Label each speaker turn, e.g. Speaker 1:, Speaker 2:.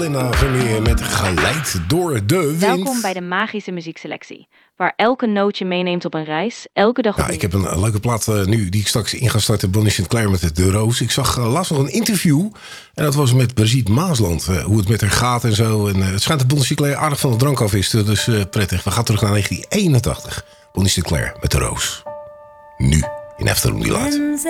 Speaker 1: Linda Vermeer met Geleid door de Wind.
Speaker 2: Welkom bij de magische muziekselectie, waar elke noot je meeneemt op een reis, elke dag
Speaker 1: Ik heb een leuke plaat nu die ik straks in ga starten. Bonnie Sinclair met De Roos. Ik zag laatst nog een interview en dat was met Brigitte Maasland. Hoe het met haar gaat en zo. En het schijnt dat Bonnie Sinclair aardig van de drank af is. Dus prettig. We gaan terug naar 1981. Bonnie Sinclair met De Roos. Nu in Afternoon Delight.